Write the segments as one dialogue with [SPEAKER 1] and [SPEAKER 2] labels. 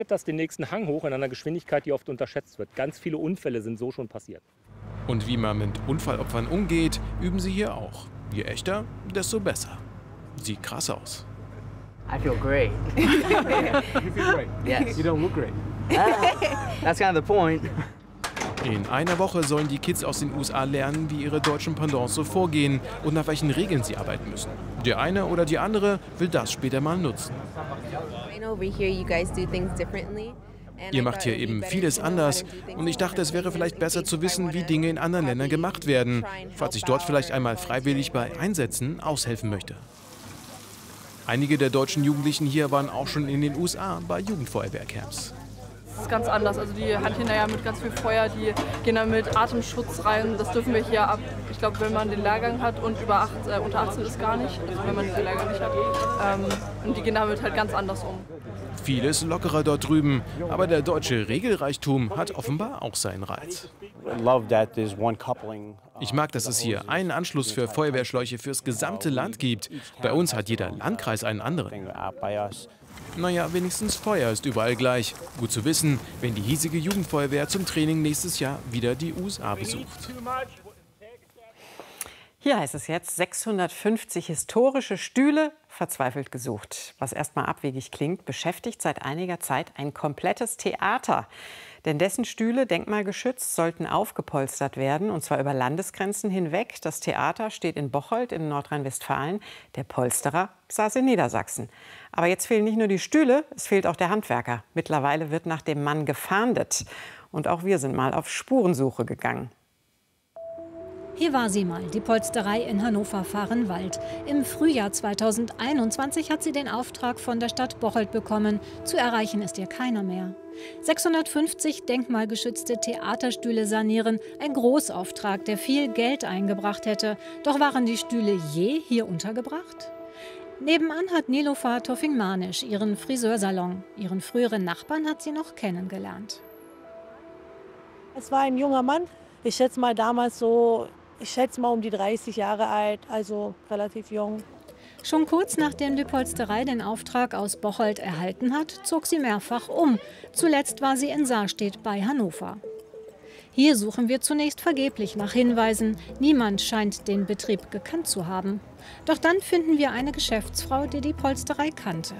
[SPEAKER 1] Das den nächsten Hang hoch in einer Geschwindigkeit, die oft unterschätzt wird. Ganz viele Unfälle sind so schon passiert.
[SPEAKER 2] Und wie man mit Unfallopfern umgeht, üben sie hier auch. Je echter, desto besser. Sieht krass aus.
[SPEAKER 3] I feel great.
[SPEAKER 4] You feel great?
[SPEAKER 3] Yes.
[SPEAKER 4] You don't look great.
[SPEAKER 3] That's kind of the point.
[SPEAKER 2] In einer Woche sollen die Kids aus den USA lernen, wie ihre deutschen Pendants so vorgehen und nach welchen Regeln sie arbeiten müssen. Der eine oder die andere will das später mal nutzen. Ihr macht hier eben vieles anders und ich dachte, es wäre vielleicht besser zu wissen, wie Dinge in anderen Ländern gemacht werden, falls ich dort vielleicht einmal freiwillig bei Einsätzen aushelfen möchte. Einige der deutschen Jugendlichen hier waren auch schon in den USA bei Jugendfeuerwehrcamps.
[SPEAKER 5] Das ist ganz anders. Also die hantieren da ja mit ganz viel Feuer, die gehen da mit Atemschutz rein. Das dürfen wir hier ab. Ich glaube, wenn man den Lehrgang hat und unter 18 ist gar nicht, also wenn man den Lehrgang nicht hat. Und die gehen damit halt ganz anders um.
[SPEAKER 2] Vieles lockerer dort drüben, aber der deutsche Regelreichtum hat offenbar auch seinen Reiz. Ich mag, dass es hier einen Anschluss für Feuerwehrschläuche fürs gesamte Land gibt. Bei uns hat jeder Landkreis einen anderen. Naja, wenigstens Feuer ist überall gleich. Gut zu wissen, wenn die hiesige Jugendfeuerwehr zum Training nächstes Jahr wieder die USA besucht.
[SPEAKER 6] Hier heißt es jetzt, 650 historische Stühle verzweifelt gesucht. Was erstmal abwegig klingt, beschäftigt seit einiger Zeit ein komplettes Theater. Denn dessen Stühle, denkmalgeschützt, sollten aufgepolstert werden, und zwar über Landesgrenzen hinweg. Das Theater steht in Bocholt in Nordrhein-Westfalen. Der Polsterer saß in Niedersachsen. Aber jetzt fehlen nicht nur die Stühle, es fehlt auch der Handwerker. Mittlerweile wird nach dem Mann gefahndet. Und auch wir sind mal auf Spurensuche gegangen.
[SPEAKER 7] Hier war sie mal, die Polsterei in Hannover-Fahrenwald. Im Frühjahr 2021 hat sie den Auftrag von der Stadt Bocholt bekommen. Zu erreichen ist ihr keiner mehr. 650 denkmalgeschützte Theaterstühle sanieren, ein Großauftrag, der viel Geld eingebracht hätte. Doch waren die Stühle je hier untergebracht? Nebenan hat Niloufar Tofing-Manisch ihren Friseursalon. Ihren früheren Nachbarn hat sie noch kennengelernt.
[SPEAKER 8] Es war ein junger Mann, ich schätze mal damals so, um die 30 Jahre alt, also relativ jung.
[SPEAKER 7] Schon kurz nachdem die Polsterei den Auftrag aus Bocholt erhalten hat, zog sie mehrfach um. Zuletzt war sie in Sarstedt bei Hannover. Hier suchen wir zunächst vergeblich nach Hinweisen. Niemand scheint den Betrieb gekannt zu haben. Doch dann finden wir eine Geschäftsfrau, die die Polsterei kannte.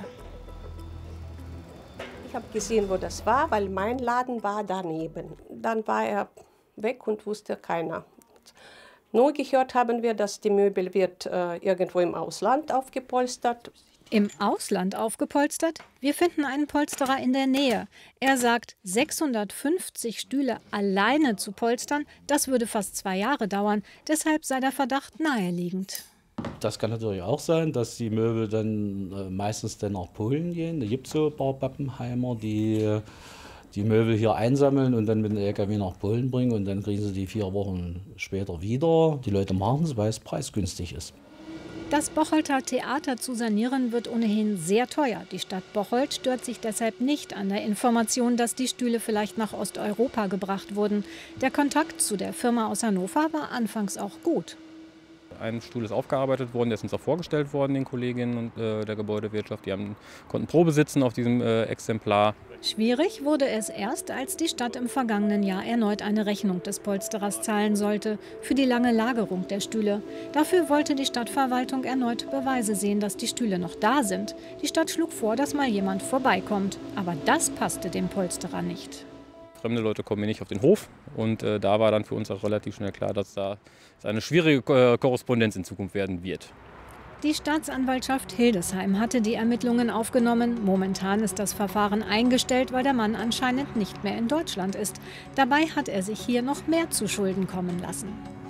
[SPEAKER 9] Ich habe gesehen, wo das war, weil mein Laden war daneben. Dann war er weg und wusste keiner. Nur gehört haben wir, dass die Möbel wird irgendwo im Ausland aufgepolstert.
[SPEAKER 7] Im Ausland aufgepolstert? Wir finden einen Polsterer in der Nähe. Er sagt, 650 Stühle alleine zu polstern, das würde fast 2 Jahre dauern. Deshalb sei der Verdacht naheliegend.
[SPEAKER 10] Das kann natürlich auch sein, dass die Möbel dann meistens dann nach Polen gehen. Da gibt es so ein paar Pappenheimer, die die Möbel hier einsammeln und dann mit dem LKW nach Polen bringen. Und dann kriegen sie die 4 Wochen später wieder. Die Leute machen es, weil es preisgünstig ist.
[SPEAKER 7] Das Bocholter Theater zu sanieren wird ohnehin sehr teuer. Die Stadt Bocholt stört sich deshalb nicht an der Information, dass die Stühle vielleicht nach Osteuropa gebracht wurden. Der Kontakt zu der Firma aus Hannover war anfangs auch gut.
[SPEAKER 11] Ein Stuhl ist aufgearbeitet worden, der ist uns auch vorgestellt worden, den Kolleginnen und der Gebäudewirtschaft. Die konnten Probe sitzen auf diesem Exemplar.
[SPEAKER 7] Schwierig wurde es erst, als die Stadt im vergangenen Jahr erneut eine Rechnung des Polsterers zahlen sollte für die lange Lagerung der Stühle. Dafür wollte die Stadtverwaltung erneut Beweise sehen, dass die Stühle noch da sind. Die Stadt schlug vor, dass mal jemand vorbeikommt. Aber das passte dem Polsterer nicht.
[SPEAKER 11] Fremde Leute kommen hier nicht auf den Hof und da war dann für uns auch relativ schnell klar, dass da eine schwierige Korrespondenz in Zukunft werden wird.
[SPEAKER 7] Die Staatsanwaltschaft Hildesheim hatte die Ermittlungen aufgenommen. Momentan ist das Verfahren eingestellt, weil der Mann anscheinend nicht mehr in Deutschland ist. Dabei hat er sich hier noch mehr zu Schulden kommen lassen.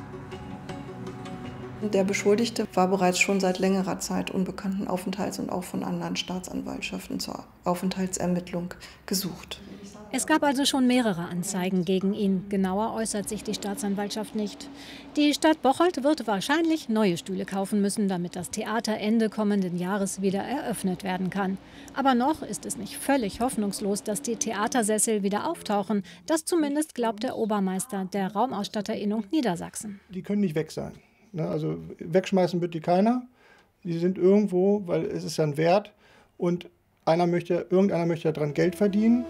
[SPEAKER 12] Der Beschuldigte war bereits schon seit längerer Zeit unbekannten Aufenthalts und auch von anderen Staatsanwaltschaften zur Aufenthaltsermittlung gesucht.
[SPEAKER 7] Es gab also schon mehrere Anzeigen gegen ihn. Genauer äußert sich die Staatsanwaltschaft nicht. Die Stadt Bocholt wird wahrscheinlich neue Stühle kaufen müssen, damit das Theater Ende kommenden Jahres wieder eröffnet werden kann. Aber noch ist es nicht völlig hoffnungslos, dass die Theatersessel wieder auftauchen. Das zumindest glaubt der Obermeister der Raumausstatterinnung Niedersachsen.
[SPEAKER 13] Die können nicht weg sein. Also wegschmeißen wird die keiner. Die sind irgendwo, weil es ist ja ein Wert. Und irgendeiner möchte daran Geld verdienen.